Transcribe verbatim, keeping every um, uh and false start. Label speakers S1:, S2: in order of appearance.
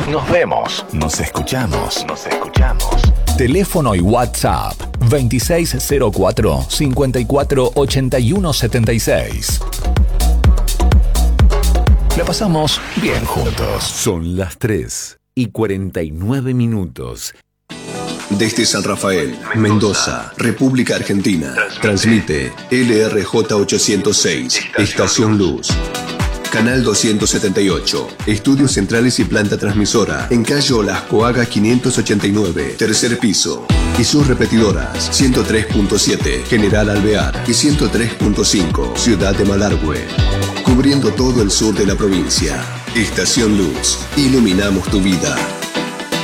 S1: Nos vemos. Nos escuchamos. Nos escuchamos. Teléfono y WhatsApp veintiséis cero cuatro, cincuenta y cuatro, ochenta y uno setenta y seis. La pasamos bien juntos.
S2: Son las tres y cuarenta y nueve minutos.
S3: Desde San Rafael, Mendoza, República Argentina, transmite L R J ochocientos seis, Estación Luz. Canal doscientos setenta y ocho, estudios centrales y planta transmisora, en calle Olascoaga quinientos ochenta y nueve, tercer piso. Y sus repetidoras, ciento tres punto siete, General Alvear, y ciento tres punto cinco, Ciudad de Malargüe. Cubriendo todo el sur de la provincia. Estación Luz, iluminamos tu vida.